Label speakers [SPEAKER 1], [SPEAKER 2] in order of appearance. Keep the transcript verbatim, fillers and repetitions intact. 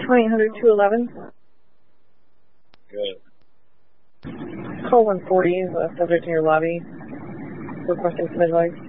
[SPEAKER 1] twenty hundred two eleven.
[SPEAKER 2] Good.
[SPEAKER 1] Call one forty is uh, subject in your lobby. Requesting smidge legs.